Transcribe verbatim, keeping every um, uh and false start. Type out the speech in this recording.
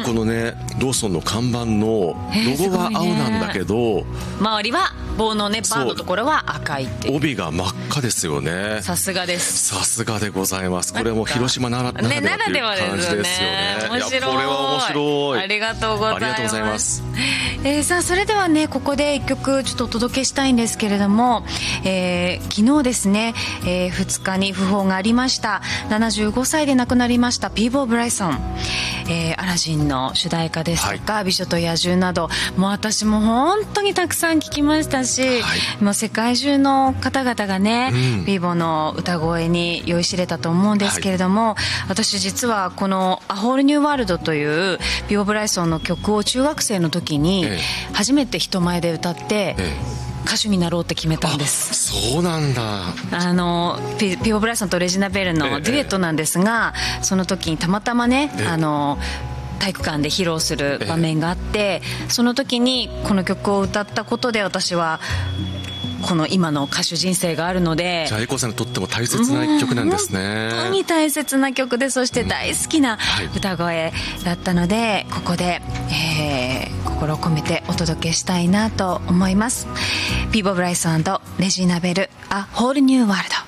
このねローソンの看板のロゴは青なんだけど、 えーね、周りは棒のねバーのところは赤いっていう、 帯が真っ赤ですよね。 さすがです。 さすがでございます。これも広島ならではっていう感じですよね。 面白い。 いやこれは面白い。 ありがとうございます。 ありがとうございます。 えー、さあそれではねここで一曲ちょっとお届けしたいんですけれども、えー、昨日ですね、えー、ふつかに訃報がありました。ななじゅうごさいで亡くなりましたピーボー・ブライソン、えー、アラジンの主題歌ですとか、はい、美女と野獣などもう私も本当にたくさん聴きましたし、はい、もう世界中の方々がね、うん、ピーボーの歌声に酔いしれたと思うんですけれども、はい、私実はこの「A Whole New World」というピーボー・ブライソンの曲を中学生の時に初めて人前で歌って、ええ、歌手になろうって決めたんです。 そうなんだ。 あの ピ, ピーボー・ブライソンとレジナ・ベルのデュエットなんですが、ええ、その時にたまたまね、ええ、あの体育館で披露する場面があって、ええ、その時にこの曲を歌ったことで私はこの今の歌手人生があるので、 じゃあ英子さんにとっても大切な一曲なんですね。 本当に大切な曲で、そして大好きな歌声だったので、うん、はい、ここで、えー、心を込めてお届けしたいなと思います。ピーボー・ブライソン&レジーナ・ベル、A Whole New World。